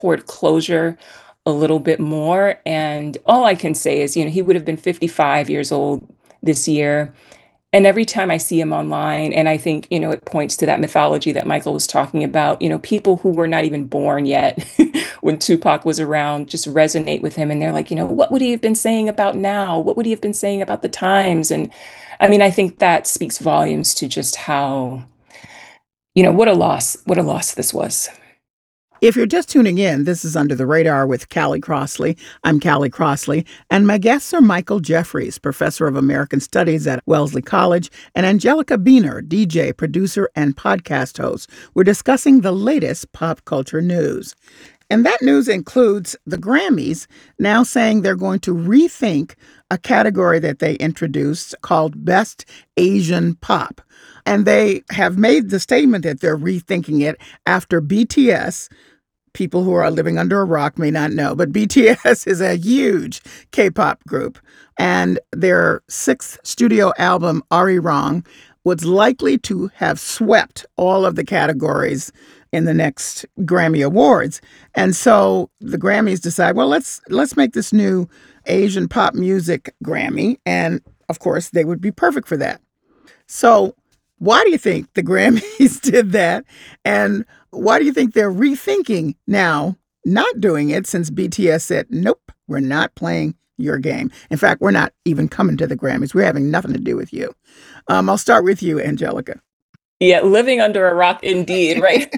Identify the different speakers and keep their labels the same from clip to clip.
Speaker 1: toward closure a little bit more. And all I can say is, he would have been 55 years old this year. And every time I see him online, and I think, it points to that mythology that Michael was talking about, people who were not even born yet when Tupac was around just resonate with him. And they're like, what would he have been saying about now? What would he have been saying about the times? And I mean, I think that speaks volumes to just how, what a loss this was.
Speaker 2: If you're just tuning in, this is Under the Radar with Callie Crossley. I'm Callie Crossley, and my guests are Michael Jeffries, professor of American Studies at Wellesley College, and Angelica Biener, DJ, producer, and podcast host. We're discussing the latest pop culture news. And that news includes the Grammys now saying they're going to rethink a category that they introduced called Best Asian Pop. And they have made the statement that they're rethinking it after BTS. People who are living under a rock may not know, but BTS is a huge K-pop group. And their sixth studio album, Arirang, was likely to have swept all of the categories in the next Grammy Awards. And so the Grammys decide, well, let's make this new Asian pop music Grammy. And of course, they would be perfect for that. So why do you think the Grammys did that? And why do you think they're rethinking now not doing it since BTS said, nope, we're not playing your game. In fact, we're not even coming to the Grammys. We're having nothing to do with you. I'll start with you, Angelica.
Speaker 1: Yeah, living under a rock indeed, right?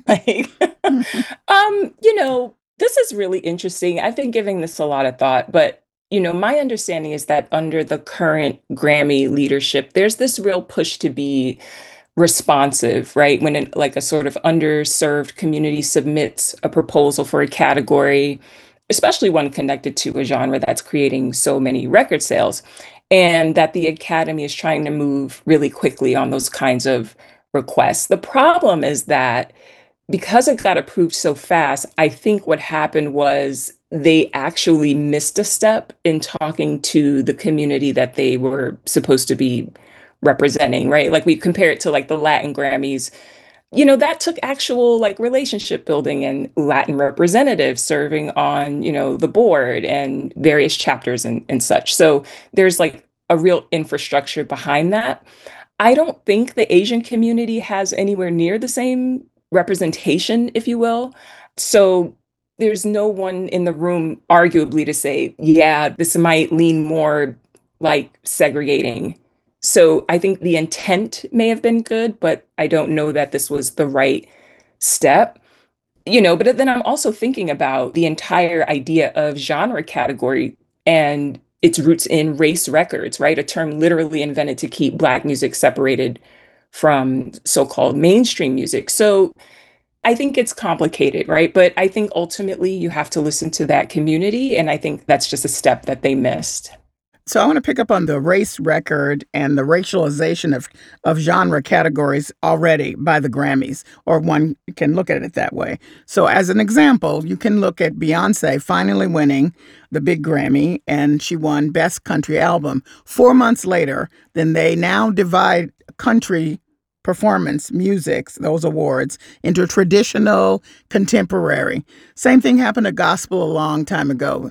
Speaker 1: This is really interesting. I've been giving this a lot of thought, but my understanding is that under the current Grammy leadership, there's this real push to be responsive, right? When like a sort of underserved community submits a proposal for a category, especially one connected to a genre that's creating so many record sales, and that the Academy is trying to move really quickly on those kinds of requests. The problem is that because it got approved so fast, I think what happened was they actually missed a step in talking to the community that they were supposed to be representing, right? Like we compare it to like the Latin Grammys, that took actual like relationship building and Latin representatives serving on, the board and various chapters and such. So there's like a real infrastructure behind that. I don't think the Asian community has anywhere near the same representation, if you will. So there's no one in the room, arguably, to say, yeah, this might lean more like segregating. So I think the intent may have been good, but I don't know that this was the right step. But then I'm also thinking about the entire idea of genre category and its roots in race records, right? A term literally invented to keep Black music separated from so-called mainstream music. So I think it's complicated, right? But I think ultimately you have to listen to that community. And I think that's just a step that they missed.
Speaker 2: So I want to pick up on the race record and the racialization of genre categories already by the Grammys, or one can look at it that way. So as an example, you can look at Beyonce finally winning the big Grammy, and she won Best Country Album. 4 months later, then they now divide country performance music, those awards, into traditional, contemporary. Same thing happened to gospel a long time ago.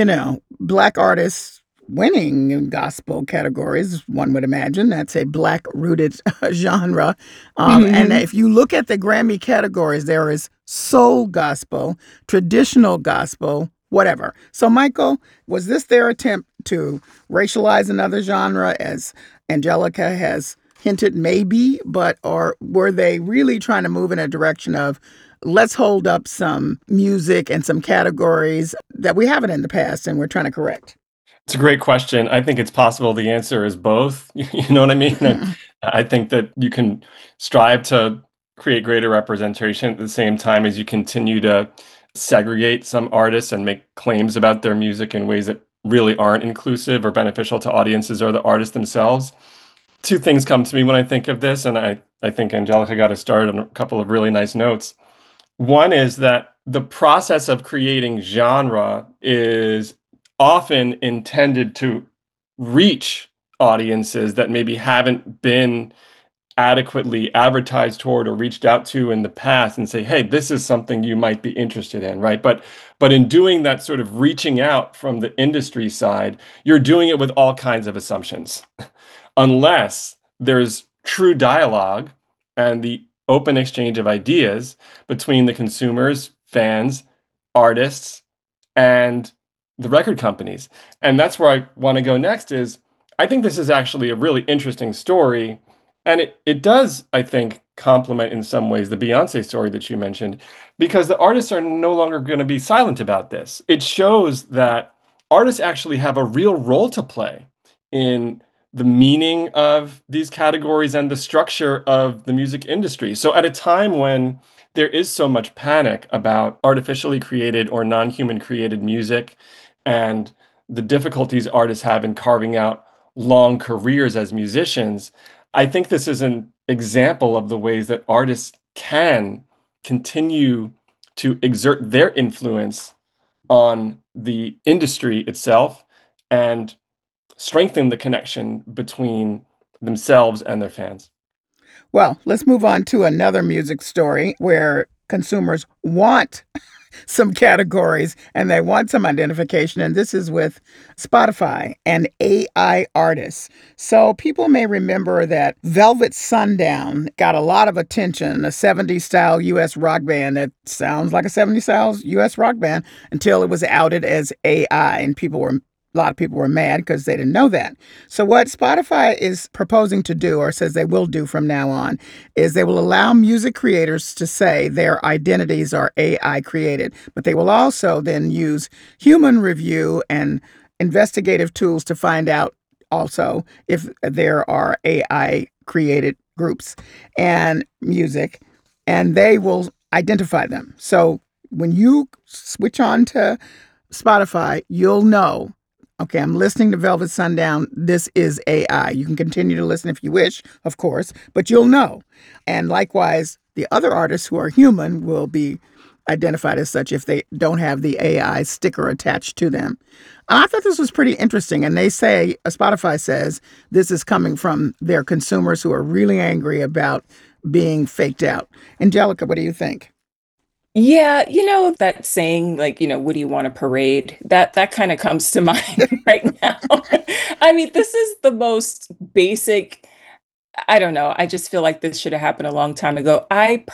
Speaker 2: Black artists winning in gospel categories, one would imagine. That's a Black-rooted genre. And if you look at the Grammy categories, there is soul gospel, traditional gospel, whatever. So, Michael, was this their attempt to racialize another genre, as Angelica has hinted maybe, or were they really trying to move in a direction of let's hold up some music and some categories that we haven't in the past and we're trying to correct?
Speaker 3: It's a great question. I think it's possible the answer is both. You know what I mean? I think that you can strive to create greater representation at the same time as you continue to segregate some artists and make claims about their music in ways that really aren't inclusive or beneficial to audiences or the artists themselves. Two things come to me when I think of this, and I think Angelica got us started on a couple of really nice notes. One is that the process of creating genre is often intended to reach audiences that maybe haven't been adequately advertised toward or reached out to in the past and say, hey, this is something you might be interested in, right? But in doing that sort of reaching out from the industry side, you're doing it with all kinds of assumptions. Unless there's true dialogue and the open exchange of ideas between the consumers, fans, artists, and the record companies. And that's where I want to go next is I think this is actually a really interesting story. And it does, I think, complement in some ways the Beyonce story that you mentioned, because the artists are no longer going to be silent about this. It shows that artists actually have a real role to play in the meaning of these categories and the structure of the music industry. So at a time when there is so much panic about artificially created or non-human created music and the difficulties artists have in carving out long careers as musicians, I think this is an example of the ways that artists can continue to exert their influence on the industry itself and strengthen the connection between themselves and their fans.
Speaker 2: Well, let's move on to another music story where consumers want some categories and they want some identification. And this is with Spotify and AI artists. So people may remember that Velvet Sundown got a lot of attention, a 70s style US rock band that sounds like a 70s style US rock band until it was outed as AI. And a lot of people were mad because they didn't know that. So what Spotify is proposing to do, or says they will do from now on, is they will allow music creators to say their identities are AI created, but they will also then use human review and investigative tools to find out also if there are AI created groups and music, and they will identify them. So when you switch on to Spotify, you'll know, okay, I'm listening to Velvet Sundown. This is AI. You can continue to listen if you wish, of course, but you'll know. And likewise, the other artists who are human will be identified as such if they don't have the AI sticker attached to them. And I thought this was pretty interesting. And they say, Spotify says, this is coming from their consumers who are really angry about being faked out. Angelica, what do you think?
Speaker 1: Yeah, that saying, like, what do you want to parade? That kind of comes to mind right now. I mean, this is the most basic. I don't know. I just feel like this should have happened a long time ago.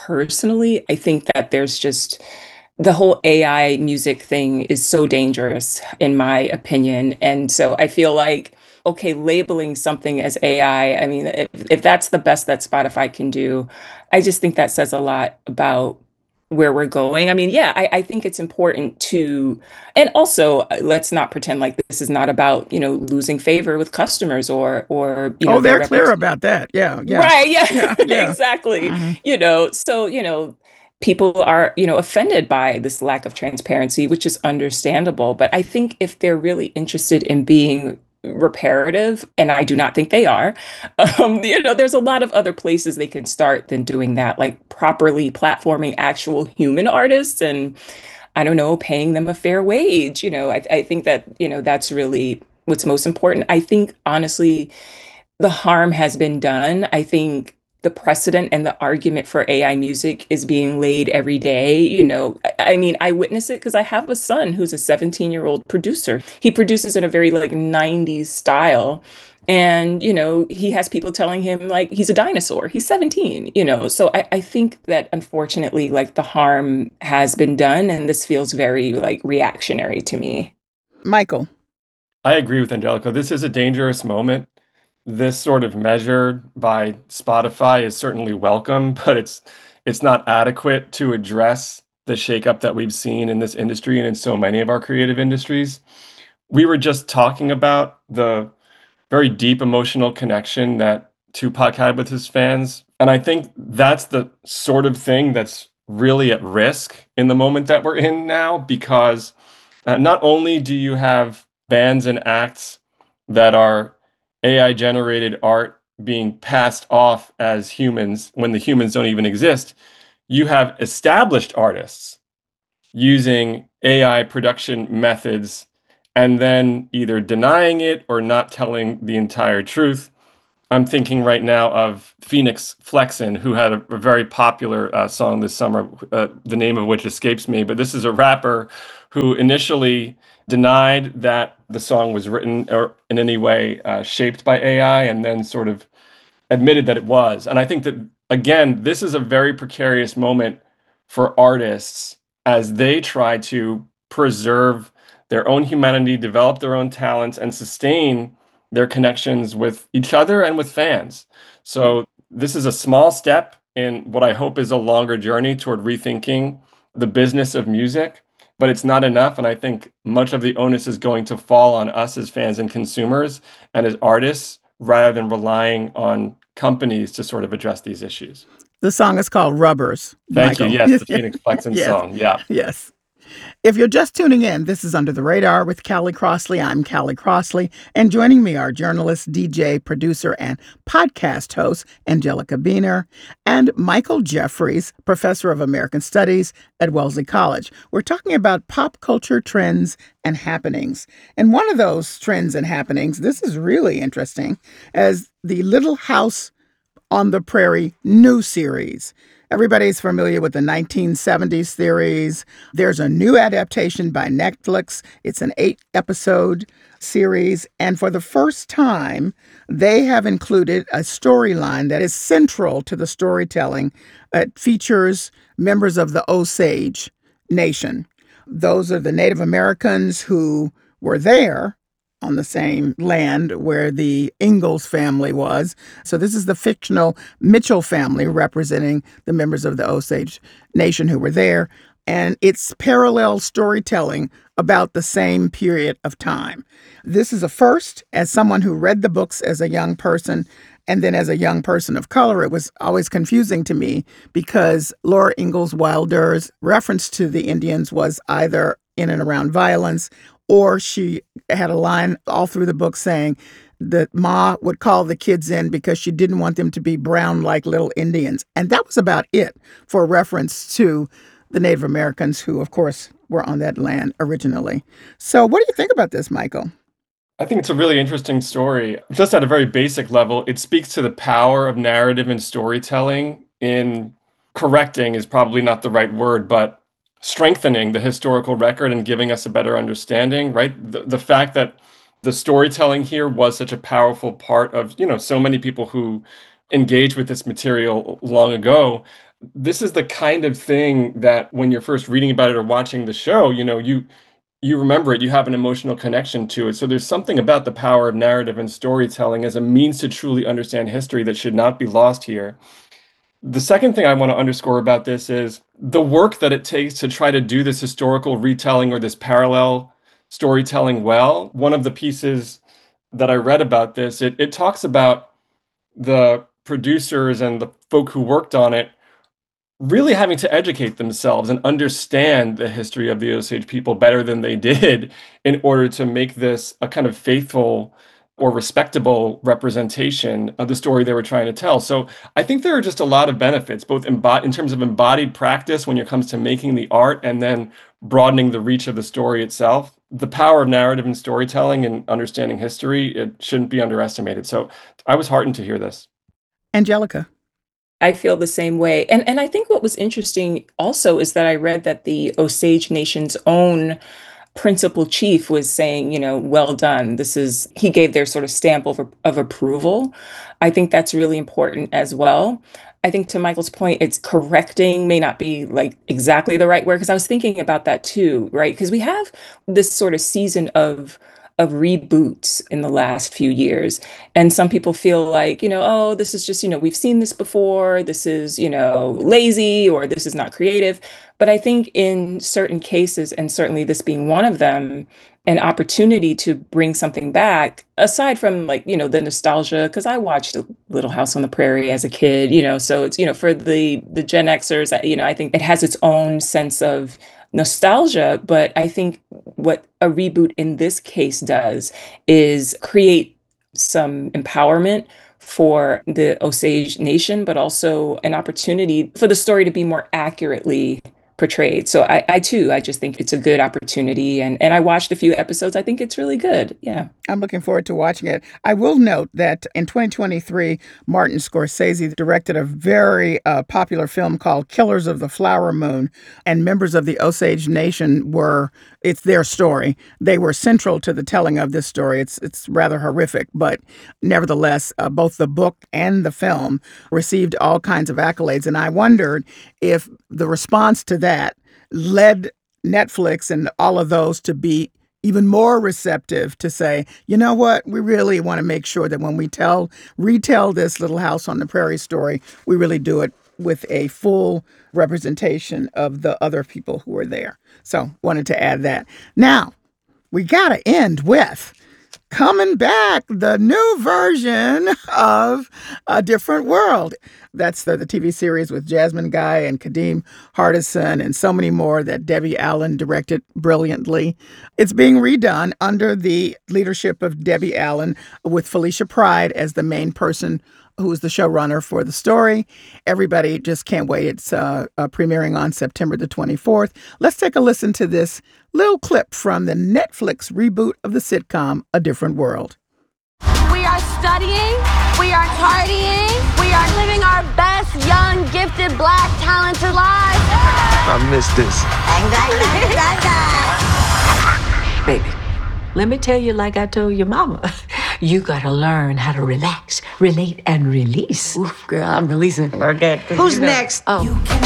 Speaker 1: I think that there's just the whole AI music thing is so dangerous, in my opinion. And so I feel like, okay, labeling something as AI, I mean, if that's the best that Spotify can do, I just think that says a lot about where we're going. I mean, yeah, I think it's important to, and also let's not pretend like this is not about, losing favor with customers or,
Speaker 2: Oh,
Speaker 1: their
Speaker 2: they're clear
Speaker 1: reputation.
Speaker 2: about that. Yeah, yeah,
Speaker 1: Right, yeah,
Speaker 2: yeah, yeah.
Speaker 1: exactly.
Speaker 2: hmm
Speaker 1: So, people are, offended by this lack of transparency, which is understandable. But I think if they're really interested in being reparative, and I do not think they are, there's a lot of other places they can start than doing that, like properly platforming actual human artists and I don't know, paying them a fair wage. I think that, that's really what's most important. I think honestly, the harm has been done. I think the precedent and the argument for AI music is being laid every day. I mean, I witness it because I have a son who's a 17-year-old producer. He produces in a very like 90s style. And, he has people telling him like he's a dinosaur. He's 17, So I think that unfortunately, like the harm has been done, and this feels very like reactionary to me.
Speaker 2: Michael.
Speaker 3: I agree with Angelica. This is a dangerous moment. This sort of measure by Spotify is certainly welcome, but it's not adequate to address the shakeup that we've seen in this industry and in so many of our creative industries. We were just talking about the very deep emotional connection that Tupac had with his fans. And I think that's the sort of thing that's really at risk in the moment that we're in now, because not only do you have bands and acts that are AI generated art being passed off as humans when the humans don't even exist, you have established artists using AI production methods and then either denying it or not telling the entire truth. I'm thinking right now of Phoenix Flexen, who had a very popular song this summer, the name of which escapes me. But this is a rapper who initially denied that the song was written or in any way shaped by AI, and then sort of admitted that it was. And I think that, again, this is a very precarious moment for artists as they try to preserve their own humanity, develop their own talents, and sustain their connections with each other and with fans. So this is a small step in what I hope is a longer journey toward rethinking the business of music, but it's not enough. And I think much of the onus is going to fall on us as fans and consumers and as artists, rather than relying on companies to sort of address these issues.
Speaker 2: The song is called Rubbers,
Speaker 3: Thank
Speaker 2: Michael.
Speaker 3: you. Yes, the Phoenix Flexen
Speaker 2: Yes.
Speaker 3: song. Yeah.
Speaker 2: Yes. If you're just tuning in, this is Under the Radar with Callie Crossley. I'm Callie Crossley, and joining me are journalist, DJ, producer, and podcast host Angelica Biener and Michael Jeffries, professor of American Studies at Wellesley College. We're talking about pop culture trends and happenings. And one of those trends and happenings, this is really interesting, as the Little House on the Prairie new series. Everybody's familiar with the 1970s series. There's a new adaptation by Netflix. It's an 8-episode series. And for the first time, they have included a storyline that is central to the storytelling. It features members of the Osage Nation. Those are the Native Americans who were there on the same land where the Ingalls family was. So this is the fictional Mitchell family representing the members of the Osage Nation who were there. And it's parallel storytelling about the same period of time. This is a first. As someone who read the books as a young person, and then as a young person of color, it was always confusing to me because Laura Ingalls Wilder's reference to the Indians was either in and around violence, or she had a line all through the book saying that Ma would call the kids in because she didn't want them to be brown like little Indians. And that was about it for reference to the Native Americans who, of course, were on that land originally. So what do you think about this, Michael?
Speaker 3: I think it's a really interesting story. Just at a very basic level, it speaks to the power of narrative and storytelling in correcting is probably not the right word, but strengthening the historical record and giving us a better understanding, right? The fact that the storytelling here was such a powerful part of, so many people who engaged with this material long ago. This is the kind of thing that when you're first reading about it or watching the show, you remember it, you have an emotional connection to it. So there's something about the power of narrative and storytelling as a means to truly understand history that should not be lost here. The second thing I want to underscore about this is the work that it takes to try to do this historical retelling or this parallel storytelling well. One of the pieces that I read about this, it talks about the producers and the folk who worked on it really having to educate themselves and understand the history of the Osage people better than they did in order to make this a kind of faithful or respectable representation of the story they were trying to tell. So I think there are just a lot of benefits, both in terms of embodied practice when it comes to making the art and then broadening the reach of the story itself. The power of narrative and storytelling and understanding history, it shouldn't be underestimated. So I was heartened to hear this.
Speaker 2: Angelica.
Speaker 1: I feel the same way. And I think what was interesting also is that I read that the Osage Nation's own principal chief was saying, well done. He gave their sort of stamp of approval. I think that's really important as well. I think to Michael's point, it's correcting may not be like exactly the right word, because I was thinking about that too, right? Because we have this sort of season of reboots in the last few years. And some people feel like, oh, this is just, we've seen this before. This is, lazy, or this is not creative. But I think in certain cases, and certainly this being one of them, an opportunity to bring something back, aside from like, the nostalgia, because I watched Little House on the Prairie as a kid, so it's, for the Gen Xers, I think it has its own sense of nostalgia, but I think what a reboot in this case does is create some empowerment for the Osage Nation, but also an opportunity for the story to be more accurately portrayed. So I too, I just think it's a good opportunity. And I watched a few episodes. I think it's really good. Yeah.
Speaker 2: I'm looking forward to watching it. I will note that in 2023, Martin Scorsese directed a very popular film called Killers of the Flower Moon, and members of the Osage Nation it's their story. They were central to the telling of this story. It's rather horrific, but nevertheless, both the book and the film received all kinds of accolades. And I wondered if the response to that led Netflix and all of those to be even more receptive to say, you know what, we really want to make sure that when we retell this Little House on the Prairie story, we really do it with a full representation of the other people who were there. So wanted to add that. Now, we got to end with coming back, the new version of A Different World. That's the TV series with Jasmine Guy and Kadeem Hardison and so many more that Debbie Allen directed brilliantly. It's being redone under the leadership of Debbie Allen with Felicia Pride as the main person who is the showrunner for the story. Everybody just can't wait. It's premiering on September the 24th. Let's take a listen to this little clip from the Netflix reboot of the sitcom A Different World.
Speaker 4: We are studying, we are partying, we are living our best, young, gifted, black, talented lives.
Speaker 5: I miss this.
Speaker 6: Baby, let me tell you like I told your mama. You gotta learn how to relax, relate, and release.
Speaker 4: Oof, girl, I'm releasing. Okay.
Speaker 6: Who's next?
Speaker 4: Oh.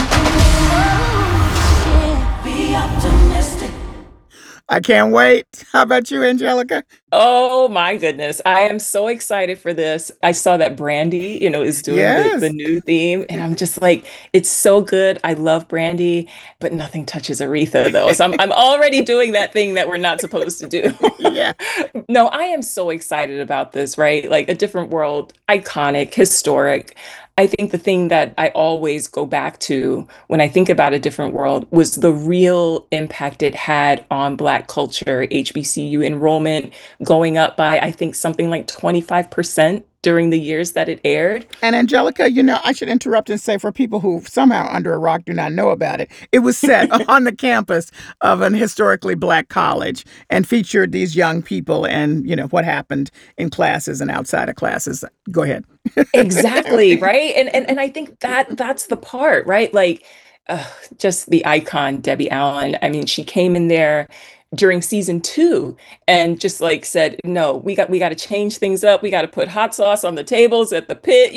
Speaker 2: I can't wait. How about you, Angelica?
Speaker 1: Oh my goodness. I am so excited for this. I saw that Brandy, is doing
Speaker 2: Yes.
Speaker 1: the new theme. And I'm just like, it's so good. I love Brandy, but nothing touches Aretha though. So I'm already doing that thing that we're not supposed to do.
Speaker 2: Yeah.
Speaker 1: No, I am so excited about this, right? Like A Different World, iconic, historic. I think the thing that I always go back to when I think about A Different World was the real impact it had on Black culture, HBCU enrollment going up by, I think, something like 25% during the years that it aired.
Speaker 2: And Angelica, I should interrupt and say for people who somehow under a rock do not know about it was set on the campus of an historically Black college and featured these young people and, what happened in classes and outside of classes. Go ahead.
Speaker 1: Exactly, right? And I think that's the part, right? Like just the icon Debbie Allen. I mean, she came in there during season 2 and just like said, no, we got to change things up. We got to put hot sauce on the tables at the pit.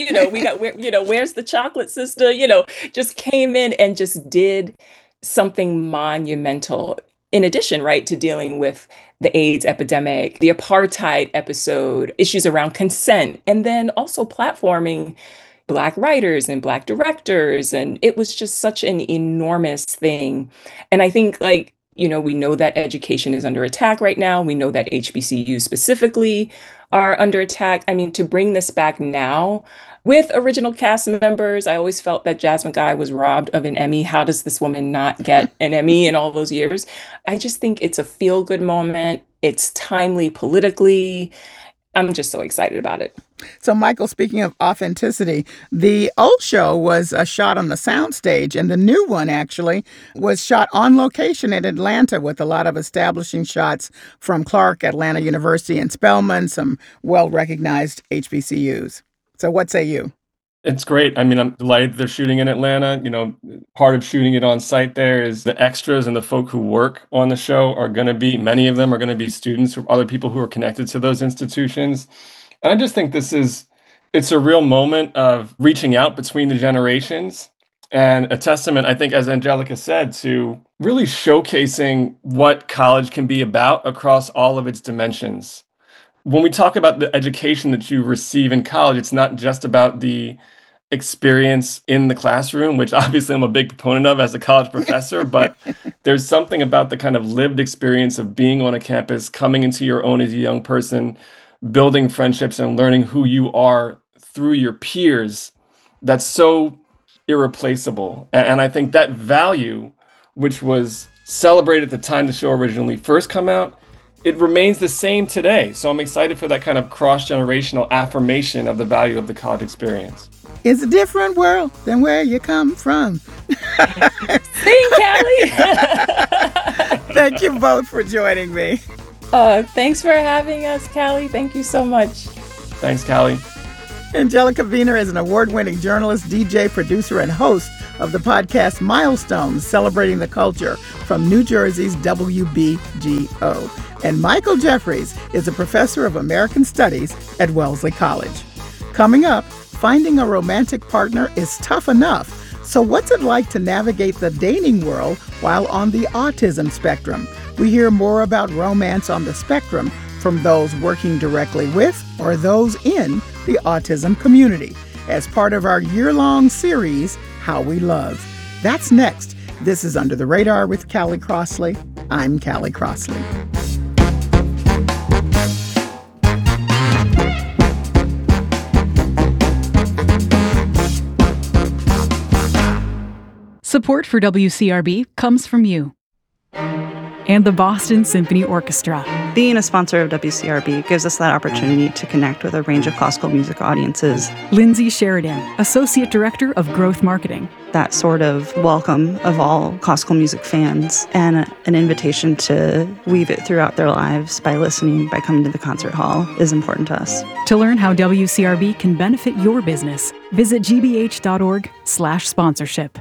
Speaker 1: Where's the chocolate sister? Just came in and just did something monumental. In addition, right, to dealing with the AIDS epidemic, the apartheid episode, issues around consent, and then also platforming Black writers and Black directors. And it was just such an enormous thing. And I think we know that education is under attack right now. We know that HBCUs specifically are under attack. I mean, to bring this back now with original cast members, I always felt that Jasmine Guy was robbed of an Emmy. How does this woman not get an Emmy in all those years? I just think it's a feel-good moment. It's timely politically. I'm just so excited about it.
Speaker 2: So, Michael, speaking of authenticity, the old show was shot on the soundstage, and the new one actually was shot on location in Atlanta with a lot of establishing shots from Clark, Atlanta University, and Spelman, some well-recognized HBCUs. So what say you?
Speaker 3: It's great. I mean, I'm delighted they're shooting in Atlanta. Part of shooting it on site there is the extras and the folk who work on the show many of them are going to be students or other people who are connected to those institutions. And I just think it's a real moment of reaching out between the generations and a testament, I think, as Angelica said, to really showcasing what college can be about across all of its dimensions. When we talk about the education that you receive in college, it's not just about the experience in the classroom, which obviously I'm a big proponent of as a college professor, but there's something about the kind of lived experience of being on a campus, coming into your own as a young person, building friendships and learning who you are through your peers that's so irreplaceable. And I think that value, which was celebrated at the time the show originally first came out, it remains the same today. So I'm excited for that kind of cross-generational affirmation of the value of the college experience.
Speaker 2: It's a different world than where you come from.
Speaker 1: Sing, Callie!
Speaker 2: Thank you both for joining me.
Speaker 1: Thanks for having us, Callie. Thank you so much.
Speaker 3: Thanks, Callie.
Speaker 2: Angelica Wiener is an award-winning journalist, DJ, producer, and host of the podcast Milestones, celebrating the culture from New Jersey's WBGO. And Michael Jeffries is a professor of American Studies at Wellesley College. Coming up, finding a romantic partner is tough enough. So what's it like to navigate the dating world while on the autism spectrum? We hear more about romance on the spectrum from those working directly with or those in the autism community as part of our year-long series, How We Love. That's next. This is Under the Radar with Callie Crossley. I'm Callie Crossley.
Speaker 5: Support for WCRB comes from you and the Boston Symphony Orchestra.
Speaker 7: Being a sponsor of WCRB gives us that opportunity to connect with a range of classical music audiences.
Speaker 5: Lindsay Sheridan, Associate Director of Growth Marketing.
Speaker 7: That sort of welcome of all classical music fans and an invitation to weave it throughout their lives by listening, by coming to the concert hall is important to us.
Speaker 5: To learn how WCRB can benefit your business, visit gbh.org/sponsorship.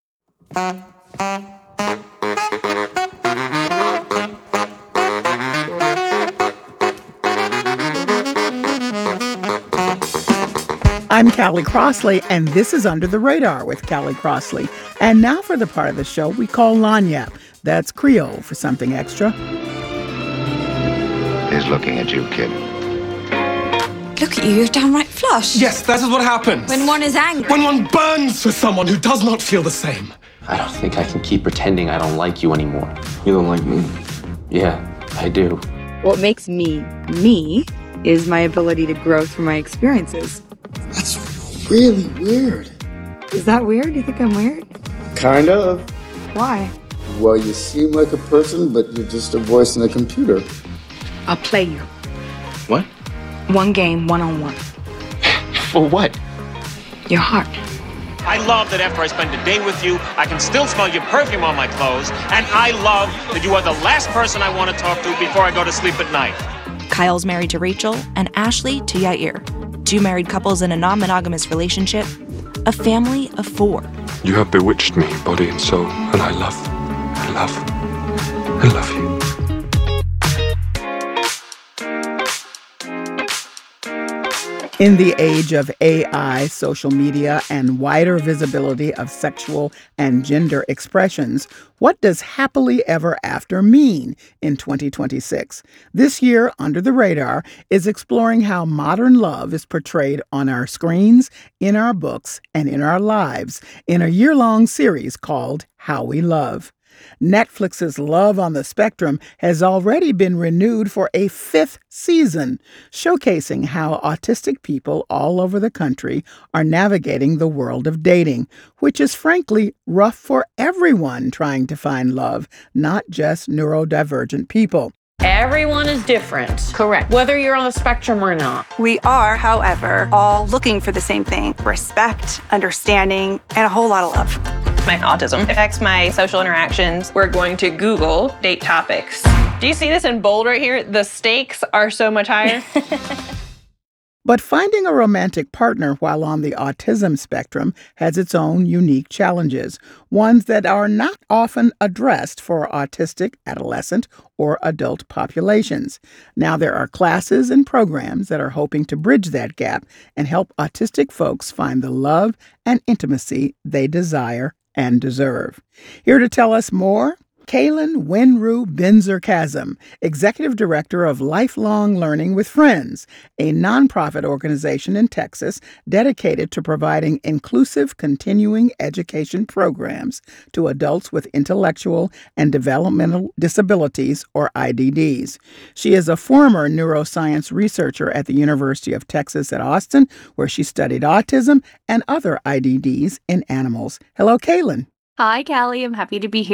Speaker 2: I'm Callie Crossley, and this is Under the Radar with Callie Crossley. And now for the part of the show we call Lagniappe. That's Creole for something extra.
Speaker 8: He's looking at you, kid.
Speaker 9: Look at you, you're downright flush.
Speaker 10: Yes, that is what happens.
Speaker 9: When one is angry.
Speaker 10: When one burns for someone who does not feel the same.
Speaker 11: I don't think I can keep pretending I don't like you anymore. You don't like me? Yeah, I do.
Speaker 12: What makes me, me, is my ability to grow through my experiences.
Speaker 13: That's really weird.
Speaker 12: Is that weird? You think I'm weird?
Speaker 13: Kind of.
Speaker 12: Why?
Speaker 13: Well, you seem like a person, but you're just a voice in a computer.
Speaker 12: I'll play you.
Speaker 11: What?
Speaker 12: One game, one-on-one.
Speaker 11: For what?
Speaker 12: Your heart.
Speaker 14: I love that after I spend a day with you, I can still smell your perfume on my clothes, and I love that you are the last person I want to talk to before I go to sleep at night.
Speaker 15: Kyle's married to Rachel, and Ashley to Yair. 2 married couples in a non-monogamous relationship. A family of 4.
Speaker 16: You have bewitched me, body and soul, and I love you.
Speaker 2: In the age of AI, social media, and wider visibility of sexual and gender expressions, what does happily ever after mean in 2026? This year, Under the Radar is exploring how modern love is portrayed on our screens, in our books, and in our lives in a year-long series called How We Love. Netflix's Love on the Spectrum has already been renewed for a 5th season, showcasing how autistic people all over the country are navigating the world of dating, which is frankly rough for everyone trying to find love, not just neurodivergent people.
Speaker 17: Everyone is different.
Speaker 18: Correct.
Speaker 17: Whether you're on the spectrum or not.
Speaker 18: We are, however, all looking for the same thing: respect, understanding, and a whole lot of love.
Speaker 19: My autism affects my social interactions. We're going to Google date topics. Do you see this in bold right here? The stakes are so much higher.
Speaker 2: But finding a romantic partner while on the autism spectrum has its own unique challenges, ones that are not often addressed for autistic adolescent or adult populations. Now there are classes and programs that are hoping to bridge that gap and help autistic folks find the love and intimacy they desire and deserve. Here to tell us more, Kaylin Winru Benzer-Chasm, Executive Director of Lifelong Learning with Friends, a nonprofit organization in Texas dedicated to providing inclusive continuing education programs to adults with intellectual and developmental disabilities, or IDDs. She is a former neuroscience researcher at the University of Texas at Austin, where she studied autism and other IDDs in animals. Hello, Kaylin.
Speaker 20: Hi, Callie. I'm happy to be here.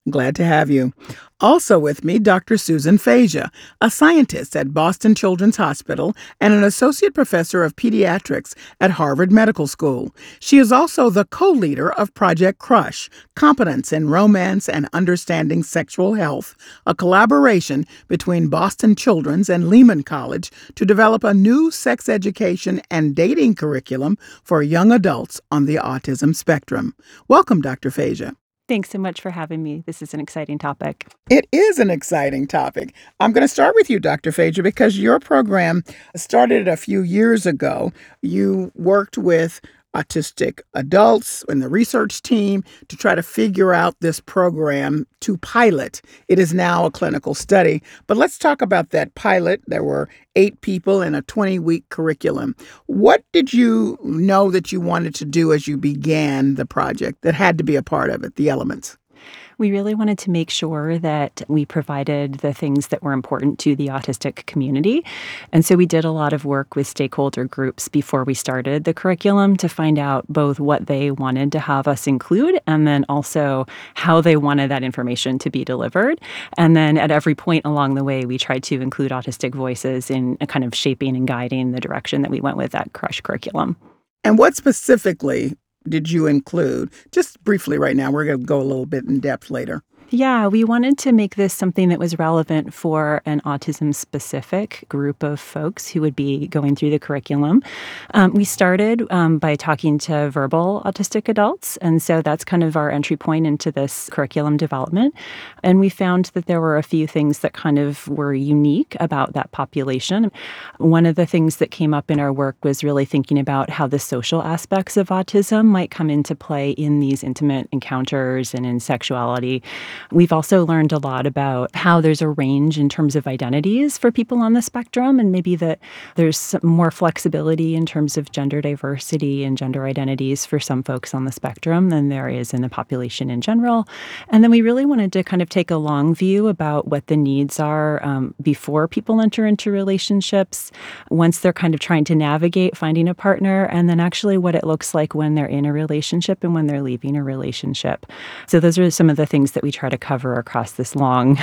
Speaker 2: Glad to have you. Also with me, Dr. Susan Fejia, a scientist at Boston Children's Hospital and an associate professor of pediatrics at Harvard Medical School. She is also the co-leader of Project Crush, Competence in Romance and Understanding Sexual Health, a collaboration between Boston Children's and Lehman College to develop a new sex education and dating curriculum for young adults on the autism spectrum. Welcome, Dr. Fejia.
Speaker 8: Thanks so much for having me. This is an exciting topic.
Speaker 2: It is an exciting topic. I'm going to start with you, Dr. Fejia, because your program started a few years ago. You worked with autistic adults and the research team to try to figure out this program to pilot. It is now a clinical study. But let's talk about that pilot. There were 8 people in a 20-week curriculum. What did you know that you wanted to do as you began the project that had to be a part of it, the elements?
Speaker 8: We really wanted to make sure that we provided the things that were important to the autistic community. And so we did a lot of work with stakeholder groups before we started the curriculum to find out both what they wanted to have us include and then also how they wanted that information to be delivered. And then at every point along the way, we tried to include autistic voices in kind of shaping and guiding the direction that we went with that Crush curriculum.
Speaker 2: And what specifically did you include? Just briefly right now. We're going to go a little bit in depth later.
Speaker 8: Yeah, we wanted to make this something that was relevant for an autism-specific group of folks who would be going through the curriculum. We started by talking to verbal autistic adults, and so that's kind of our entry point into this curriculum development. And we found that there were a few things that kind of were unique about that population. One of the things that came up in our work was really thinking about how the social aspects of autism might come into play in these intimate encounters and in sexuality. We've also learned a lot about how there's a range in terms of identities for people on the spectrum, and maybe that there's some more flexibility in terms of gender diversity and gender identities for some folks on the spectrum than there is in the population in general. And then we really wanted to kind of take a long view about what the needs are before people enter into relationships, once they're kind of trying to navigate finding a partner, and then actually what it looks like when they're in a relationship and when they're leaving a relationship. So those are some of the things that we try to cover across this long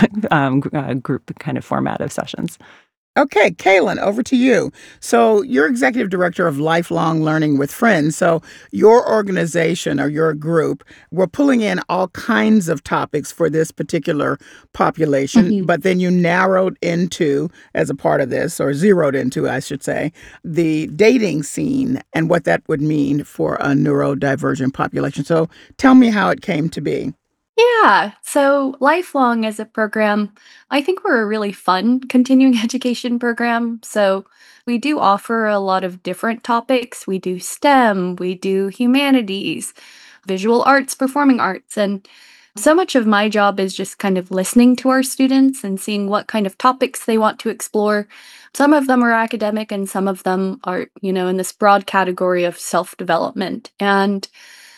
Speaker 8: group kind of format of sessions.
Speaker 2: Okay, Kaylin, over to you. So you're executive director of Lifelong Learning with Friends. So your organization or your group, we're pulling in all kinds of topics for this particular population, but then you narrowed into, as a part of this, or zeroed into, I should say, the dating scene and what that would mean for a neurodivergent population. So tell me how it came to be.
Speaker 20: Yeah, so Lifelong as a program, I think we're a really fun continuing education program. So we do offer a lot of different topics. We do STEM, we do humanities, visual arts, performing arts, and so much of my job is just kind of listening to our students and seeing what kind of topics they want to explore. Some of them are academic and some of them are, in this broad category of self-development. And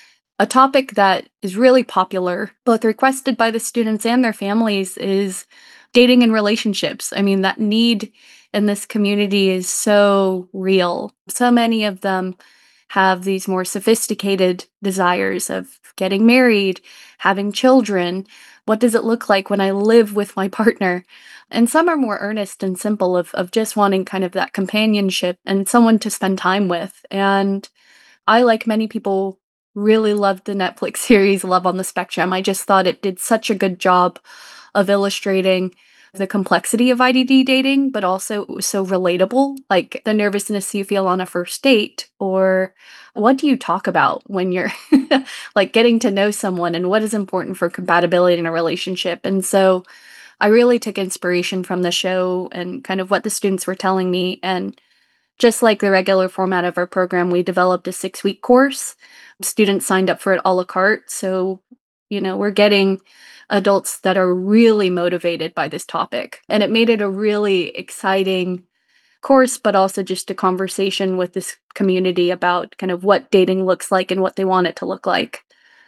Speaker 20: a topic that is really popular, both requested by the students and their families, is dating and relationships. I mean, that need in this community is so real. So many of them have these more sophisticated desires of getting married, having children. What does it look like when I live with my partner? And some are more earnest and simple of just wanting kind of that companionship and someone to spend time with. And I, like many people, really loved the Netflix series Love on the Spectrum. I just thought it did such a good job of illustrating the complexity of IDD dating, but also it was so relatable, like the nervousness you feel on a first date, or what do you talk about when you're like getting to know someone and what is important for compatibility in a relationship. And so I really took inspiration from the show and kind of what the students were telling me. And just like the regular format of our program, we developed a 6-week course. Students signed up for it a la carte. So, we're getting adults that are really motivated by this topic. And it made it a really exciting course, but also just a conversation with this community about kind of what dating looks like and what they want it to look like.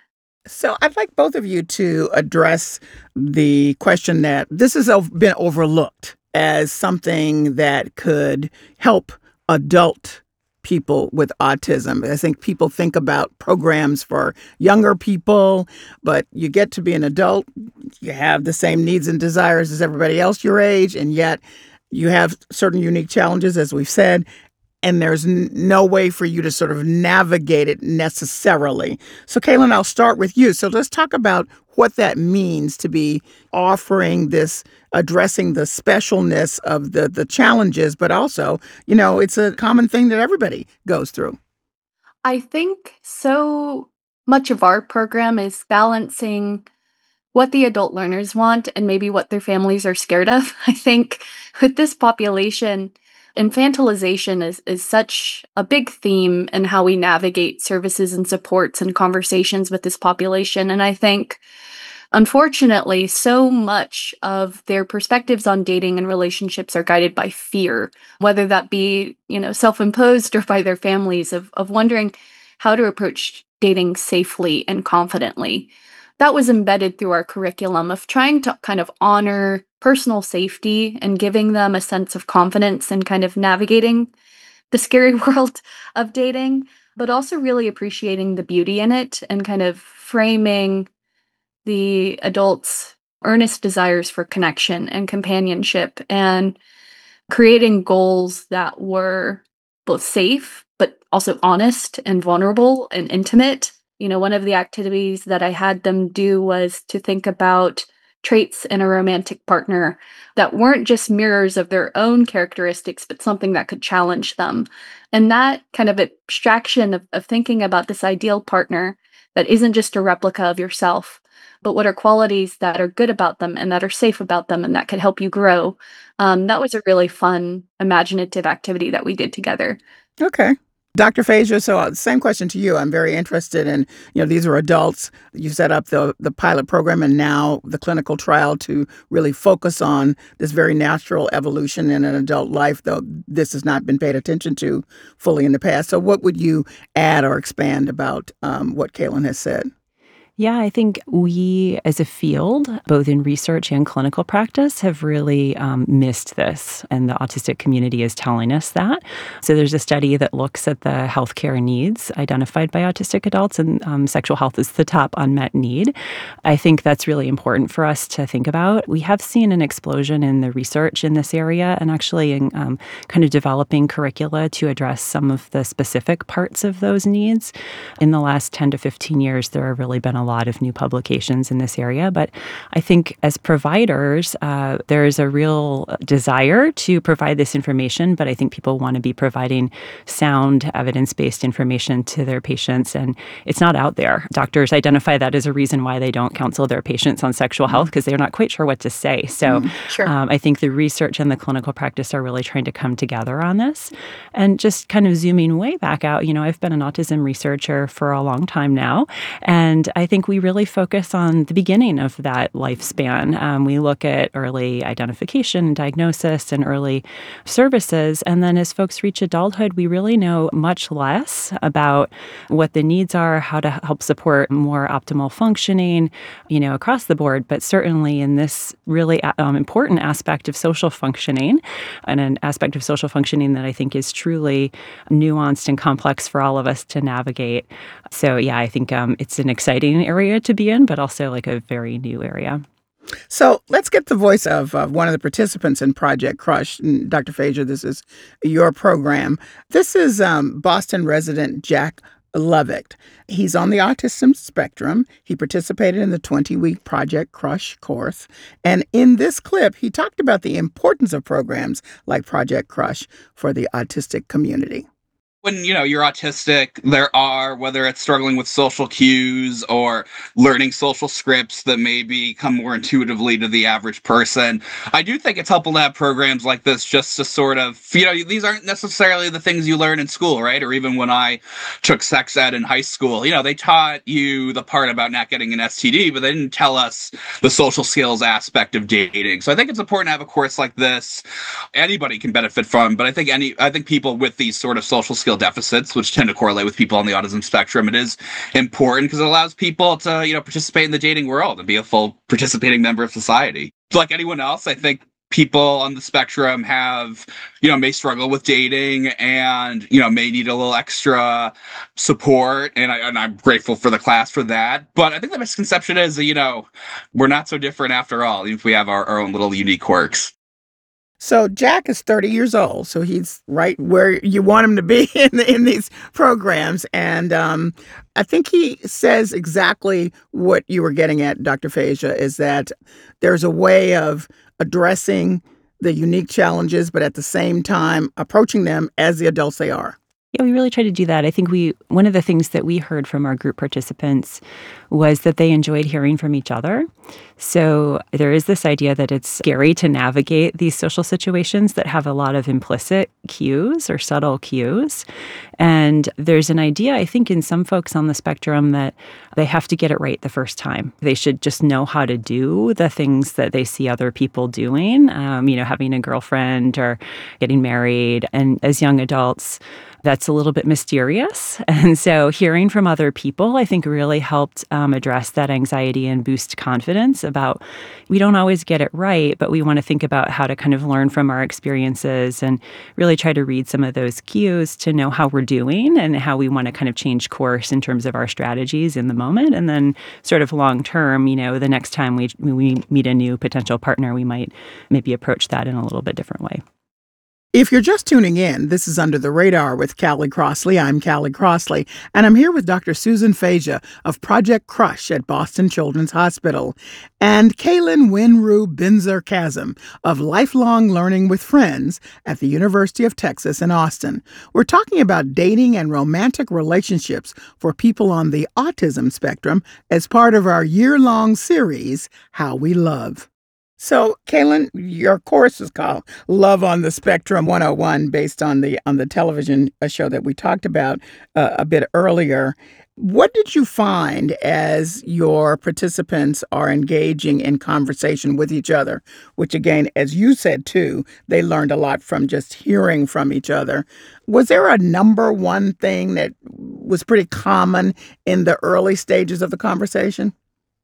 Speaker 2: So I'd like both of you to address the question that this has been overlooked as something that could help adult people with autism? I think people think about programs for younger people, but you get to be an adult, you have the same needs and desires as everybody else your age, and yet you have certain unique challenges, as we've said, and there's no way for you to sort of navigate it necessarily. So, Kaylin, I'll start with you. So let's talk about what that means to be offering this, addressing the specialness of the challenges, but also, it's a common thing that everybody goes through.
Speaker 20: I think so much of our program is balancing what the adult learners want and maybe what their families are scared of. I think with this population, infantilization is such a big theme in how we navigate services and supports and conversations with this population. And I think, unfortunately, so much of their perspectives on dating and relationships are guided by fear, whether that be, self-imposed or by their families of wondering how to approach dating safely and confidently. That was embedded through our curriculum of trying to kind of honor personal safety and giving them a sense of confidence and kind of navigating the scary world of dating, but also really appreciating the beauty in it and kind of framing the adults' earnest desires for connection and companionship and creating goals that were both safe, but also honest and vulnerable and intimate. One of the activities that I had them do was to think about traits in a romantic partner that weren't just mirrors of their own characteristics, but something that could challenge them. And that kind of abstraction of thinking about this ideal partner that isn't just a replica of yourself, but what are qualities that are good about them and that are safe about them and that could help you grow. That was a really fun, imaginative activity that we did together.
Speaker 2: Okay. Dr. Fasia, so same question to you. I'm very interested in, these are adults. You set up the pilot program and now the clinical trial to really focus on this very natural evolution in an adult life, though this has not been paid attention to fully in the past. So what would you add or expand about what Kaylin has said?
Speaker 8: Yeah, I think we as a field, both in research and clinical practice, have really missed this. And the autistic community is telling us that. So there's a study that looks at the healthcare needs identified by autistic adults, and sexual health is the top unmet need. I think that's really important for us to think about. We have seen an explosion in the research in this area and actually in kind of developing curricula to address some of the specific parts of those needs. In the last 10 to 15 years, there have really been a lot of new publications in this area. But I think as providers, there is a real desire to provide this information, but I think people want to be providing sound, evidence-based information to their patients, and it's not out there. Doctors identify that as a reason why they don't counsel their patients on sexual health, because they're not quite sure what to say. So I think the research and the clinical practice are really trying to come together on this. And just kind of zooming way back out, I've been an autism researcher for a long time now, and I think we really focus on the beginning of that lifespan. We look at early identification and diagnosis and early services. And then as folks reach adulthood, we really know much less about what the needs are, how to help support more optimal functioning, across the board, but certainly in this really important aspect of social functioning, and an aspect of social functioning that I think is truly nuanced and complex for all of us to navigate. So yeah, I think it's an exciting area to be in, but also like a very new area.
Speaker 2: So let's get the voice of one of the participants in Project Crush. And Dr. Fasia, this is your program. This is Boston resident Jack Lovick. He's on the autism spectrum. He participated in the 20-week Project Crush course. And in this clip, he talked about the importance of programs like Project Crush for the autistic community.
Speaker 21: When, you're autistic, there are, whether it's struggling with social cues or learning social scripts that maybe come more intuitively to the average person, I do think it's helpful to have programs like this just to sort of, these aren't necessarily the things you learn in school, right? Or even when I took sex ed in high school, they taught you the part about not getting an STD, but they didn't tell us the social skills aspect of dating. So I think it's important to have a course like this. Anybody can benefit from, but I think people with these sort of social skill deficits, which tend to correlate with people on the autism spectrum, it is important because it allows people to, participate in the dating world and be a full participating member of society. Like anyone else, I think people on the spectrum have, may struggle with dating and, may need a little extra support. And I'm grateful for the class for that. But I think the misconception is, we're not so different after all, even if we have our own little unique quirks.
Speaker 2: So Jack is 30 years old, so he's right where you want him to be in these programs. And I think he says exactly what you were getting at, Dr. Fejia, is that there's a way of addressing the unique challenges, but at the same time approaching them as the adults they are.
Speaker 8: Yeah, we really try to do that. I think one of the things that we heard from our group participants was that they enjoyed hearing from each other. So there is this idea that it's scary to navigate these social situations that have a lot of implicit cues or subtle cues. And there's an idea, I think, in some folks on the spectrum that they have to get it right the first time. They should just know how to do the things that they see other people doing, having a girlfriend or getting married. And as young adults, that's a little bit mysterious. And so hearing from other people, I think, really helped address that anxiety and boost confidence about we don't always get it right, but we want to think about how to kind of learn from our experiences and really try to read some of those cues to know how we're doing and how we want to kind of change course in terms of our strategies in the moment. And then sort of long term, the next time we meet a new potential partner, we might maybe approach that in a little bit different way.
Speaker 2: If you're just tuning in, this is Under the Radar with Callie Crossley. I'm Callie Crossley, and I'm here with Dr. Susan Fejia of Project Crush at Boston Children's Hospital and Kaylin Winru Binzer-Chasm of Lifelong Learning with Friends at the University of Texas in Austin. We're talking about dating and romantic relationships for people on the autism spectrum as part of our year-long series, How We Love. So, Kaylin, your course is called Love on the Spectrum 101, based on the television show that we talked about a bit earlier. What did you find as your participants are engaging in conversation with each other, which, again, as you said, too, they learned a lot from just hearing from each other. Was there a number one thing that was pretty common in the early stages of the conversation?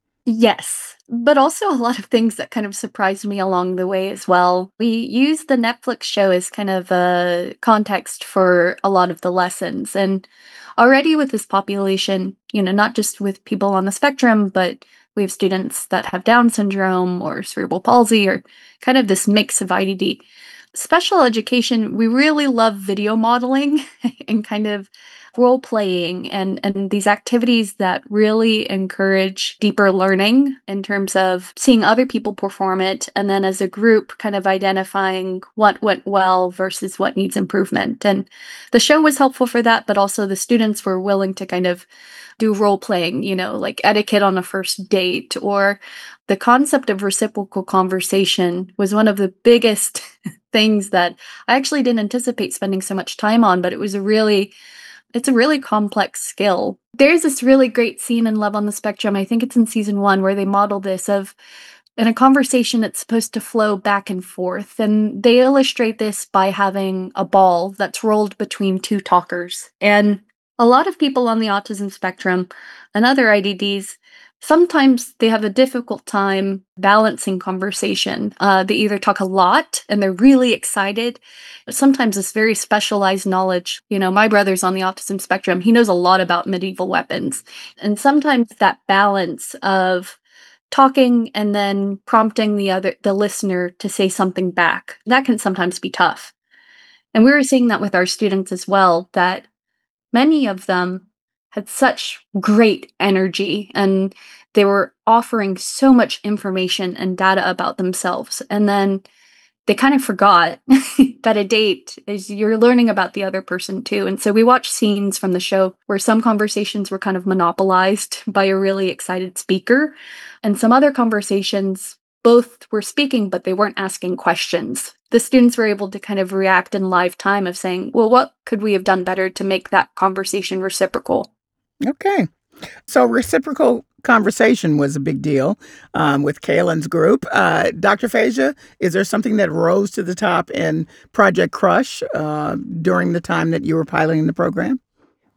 Speaker 20: Yes, but also a lot of things that kind of surprised me along the way as well. We used the Netflix show as kind of a context for a lot of the lessons. And already with this population, not just with people on the spectrum, but we have students that have Down syndrome or cerebral palsy or kind of this mix of IDD. Special education, we really love video modeling and kind of role playing and these activities that really encourage deeper learning in terms of seeing other people perform it, and then as a group kind of identifying what went well versus what needs improvement. And the show was helpful for that, but also the students were willing to kind of do role playing, like etiquette on a first date, or the concept of reciprocal conversation was one of the biggest things that I actually didn't anticipate spending so much time on, but it's a really complex skill. There's this really great scene in Love on the Spectrum, I think it's in season 1, where they model this of in a conversation it's supposed to flow back and forth. And they illustrate this by having a ball that's rolled between two talkers. And a lot of people on the autism spectrum and other IDDs, sometimes they have a difficult time balancing conversation. They either talk a lot and they're really excited. Sometimes it's very specialized knowledge. My brother's on the autism spectrum. He knows a lot about medieval weapons. And sometimes that balance of talking and then prompting the listener to say something back, that can sometimes be tough. And we were seeing that with our students as well, that many of them had such great energy and they were offering so much information and data about themselves. And then they kind of forgot that a date is you're learning about the other person too. And so we watched scenes from the show where some conversations were kind of monopolized by a really excited speaker. And some other conversations, both were speaking, but they weren't asking questions. The students were able to kind of react in live time of saying, well, what could we have done better to make that conversation reciprocal?
Speaker 2: Okay. So reciprocal conversation was a big deal with Kaylin's group. Dr. Fejia, is there something that rose to the top in Project Crush during the time that you were piloting the program?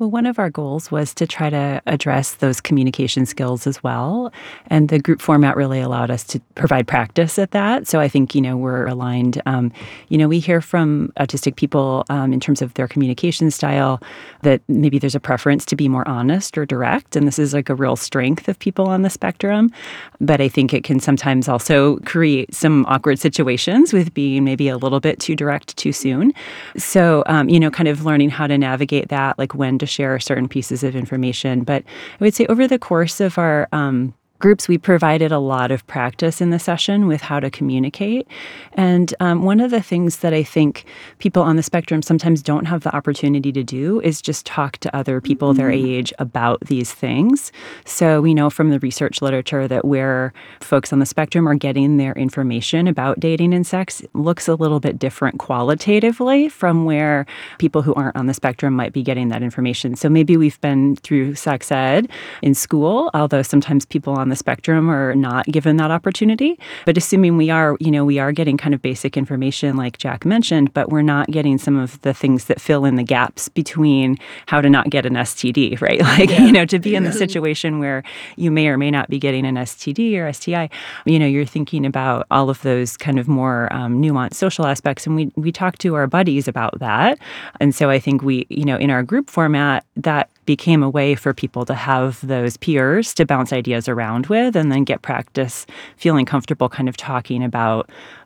Speaker 8: Well, one of our goals was to try to address those communication skills as well. And the group format really allowed us to provide practice at that. So I think, we're aligned. We hear from autistic people in terms of their communication style that maybe there's a preference to be more honest or direct. And this is like a real strength of people on the spectrum. But I think it can sometimes also create some awkward situations with being maybe a little bit too direct too soon. So, kind of learning how to navigate that, like when to share certain pieces of information. But I would say over the course of our groups, we provided a lot of practice in the session with how to communicate. And one of the things that I think people on the spectrum sometimes don't have the opportunity to do is just talk to other people their age about these things. So we know from the research literature that where folks on the spectrum are getting their information about dating and sex looks a little bit different qualitatively from where people who aren't on the spectrum might be getting that information. So maybe we've been through sex ed in school, although sometimes people on the spectrum are not given that opportunity. But assuming we are getting kind of basic information like Jack mentioned, but we're not getting some of the things that fill in the gaps between how to not get an STD, right? To be in the situation where you may or may not be getting an STD or STI, you're thinking about all of those kind of more nuanced social aspects. And we talk to our buddies about that. And so I think we, in our group format, that became a way for people to have those peers to bounce ideas around with and then get practice feeling comfortable kind of talking about.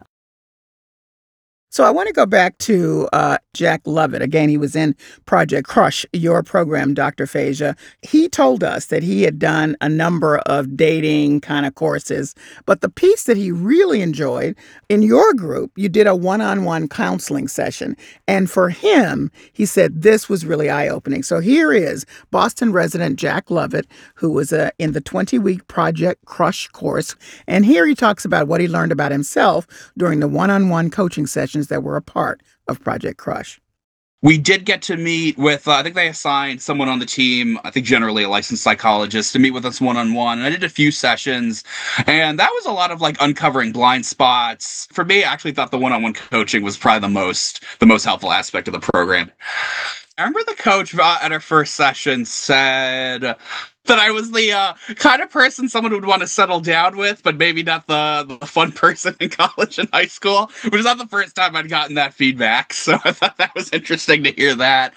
Speaker 2: So I want to go back to Jack Lovett. Again, he was in Project Crush, your program, Dr. Phasia. He told us that he had done a number of dating kind of courses, but the piece that he really enjoyed in your group, you did a one-on-one counseling session. And for him, he said this was really eye-opening. So here is Boston resident Jack Lovett, who was in the 20-week Project Crush course. And here he talks about what he learned about himself during the one-on-one coaching sessions that were a part of Project Crush.
Speaker 21: We did get to meet with, I think they assigned someone on the team, I think generally a licensed psychologist, to meet with us one-on-one. And I did a few sessions, and that was a lot of uncovering blind spots. For me, I actually thought the one-on-one coaching was probably the most helpful aspect of the program. I remember the coach at our first session said that I was the kind of person someone would want to settle down with, but maybe not the fun person in college and high school, which is not the first time I'd gotten that feedback. So I thought that was interesting to hear that.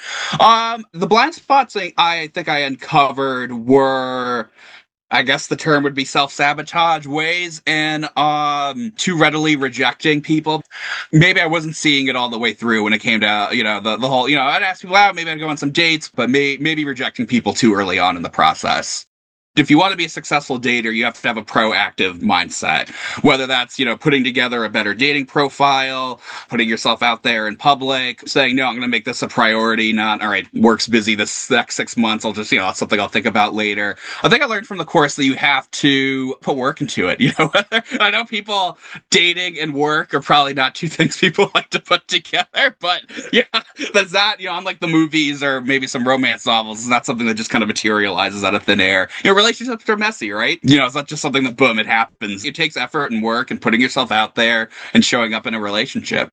Speaker 21: The blind spots I think I uncovered were, I guess the term would be self-sabotage ways and too readily rejecting people. Maybe I wasn't seeing it all the way through when it came to, the whole, I'd ask people out, maybe I'd go on some dates, but maybe rejecting people too early on in the process. If you want to be a successful dater, you have to have a proactive mindset, whether that's, putting together a better dating profile, putting yourself out there in public, saying, no, I'm going to make this a priority, not, all right, work's busy this next 6 months. I'll just, it's something I'll think about later. I think I learned from the course that you have to put work into it. I know people dating and work are probably not two things people like to put together, but yeah, that's that, unlike the movies or maybe some romance novels, it's not something that just kind of materializes out of thin air. Relationships are messy, right? It's not just something that, boom, it happens. It takes effort and work and putting yourself out there and showing up in a relationship.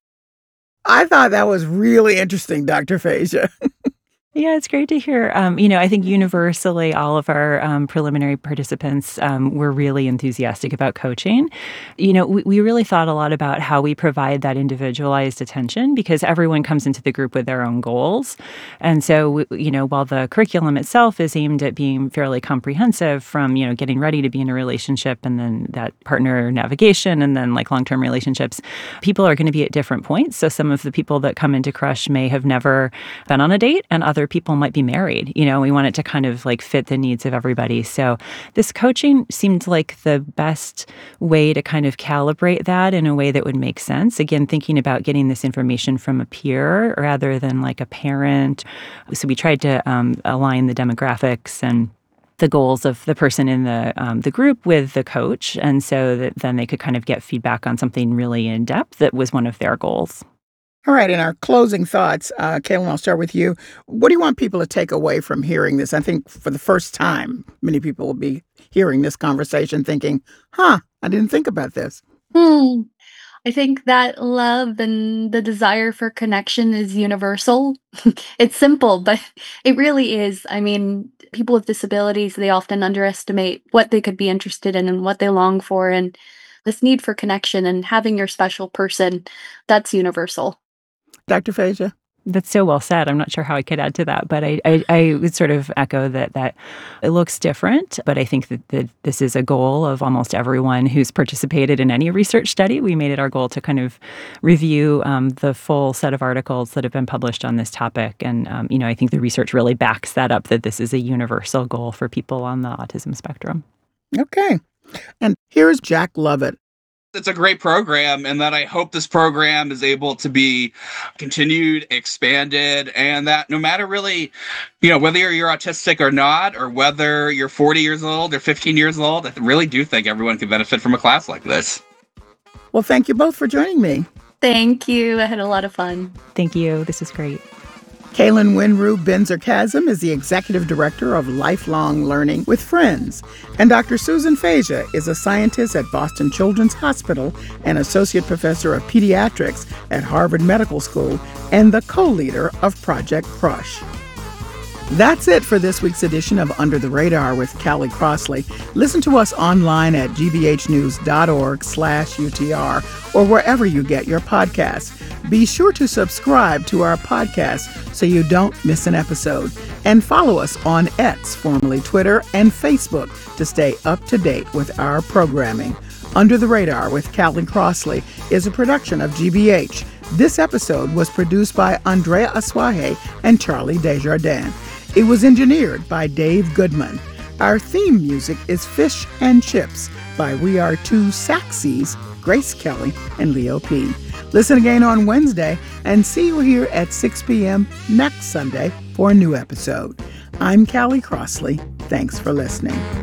Speaker 2: I thought that was really interesting, Dr. Phasia.
Speaker 8: Yeah, it's great to hear. I think universally all of our preliminary participants were really enthusiastic about coaching. We really thought a lot about how we provide that individualized attention because everyone comes into the group with their own goals. And so, while the curriculum itself is aimed at being fairly comprehensive from, getting ready to be in a relationship and then that partner navigation and then long-term relationships, people are going to be at different points. So some of the people that come into Crush may have never been on a date and other people might be married. We want it to kind of fit the needs of everybody. So this coaching seemed like the best way to kind of calibrate that in a way that would make sense. Again, thinking about getting this information from a peer rather than a parent. So we tried to align the demographics and the goals of the person in the group with the coach. And so that then they could kind of get feedback on something really in depth that was one of their goals.
Speaker 2: All right, in our closing thoughts, Kaylin, I'll start with you. What do you want people to take away from hearing this? I think for the first time, many people will be hearing this conversation thinking, I didn't think about this.
Speaker 20: I think that love and the desire for connection is universal. It's simple, but it really is. I mean, people with disabilities, they often underestimate what they could be interested in and what they long for. And this need for connection and having your special person, that's universal.
Speaker 2: Dr. Phasia?
Speaker 8: That's so well said. I'm not sure how I could add to that, but I would sort of echo that it looks different, but I think that this is a goal of almost everyone who's participated in any research study. We made it our goal to kind of review the full set of articles that have been published on this topic. And, I think the research really backs that up, that this is a universal goal for people on the autism spectrum.
Speaker 2: Okay. And here's Jack Lovett.
Speaker 21: It's a great program, and that I hope this program is able to be continued, expanded, and that no matter really, whether you're autistic or not, or whether you're 40 years old or 15 years old, I really do think everyone could benefit from a class like this.
Speaker 2: Well, thank you both for joining me.
Speaker 20: Thank you. I had a lot of fun.
Speaker 8: Thank you. This is great.
Speaker 2: Kaylin Winru Benzer-Chasm is the Executive Director of Lifelong Learning with Friends, and Dr. Susan Phasia is a scientist at Boston Children's Hospital and Associate Professor of Pediatrics at Harvard Medical School and the co-leader of Project Crush. That's it for this week's edition of Under the Radar with Callie Crossley. Listen to us online at gbhnews.org/UTR or wherever you get your podcasts. Be sure to subscribe to our podcast so you don't miss an episode. And follow us on X, formerly Twitter, and Facebook to stay up to date with our programming. Under the Radar with Callie Crossley is a production of GBH. This episode was produced by Andrea Aswahe and Charlie Desjardins. It was engineered by Dave Goodman. Our theme music is Fish and Chips by We Are Two Saxies, Grace Kelly and Leo P. Listen again on Wednesday and see you here at 6 p.m. next Sunday for a new episode. I'm Callie Crossley. Thanks for listening.